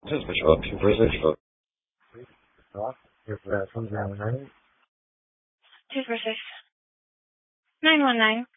Just for 246. If that's something like that. 246. 919.